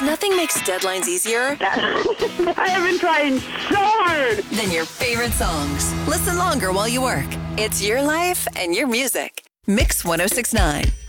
nothing makes deadlines easier I have been trying so hard. than your favorite songs. Listen longer while you work. It's your life and your music. Mix 1069.